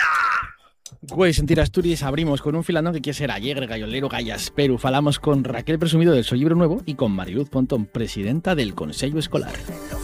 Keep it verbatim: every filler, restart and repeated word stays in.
Güey, sentir Asturias, abrimos con un filandón que quiere ser alegre, gallolero, gallasperu. Falamos con Raquel Presumido del So Libro Nuevo y con Mariluz Pontón, presidenta del Consejo Escolar.